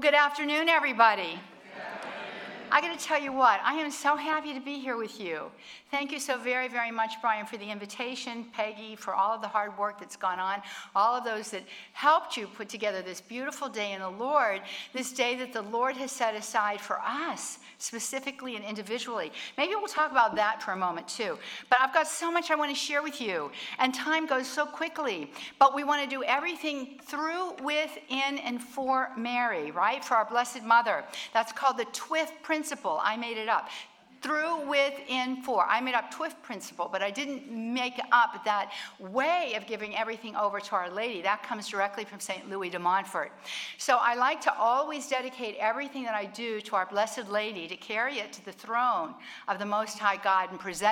good afternoon, everybody. I got to tell you what, I am so happy to be here with you. Thank you so very, very much, Brian, for the invitation, Peggy, for all of the hard work that's gone on, all of those that helped you put together this beautiful day in the Lord, this day that the Lord has set aside for us, specifically and individually. Maybe we'll talk about that for a moment, too. But I've got so much I want to share with you, and time goes so quickly. But we want to do everything through, with, in, and for Mary, right? For our Blessed Mother. That's called the TWIF principle. I made it up. Through, with, in, for. I made up TWIF principle, but I didn't make up that way of giving everything over to Our Lady. That comes directly from St. Louis de Montfort. So I like to always dedicate everything that I do to Our Blessed Lady, to carry it to the throne of the Most High God and present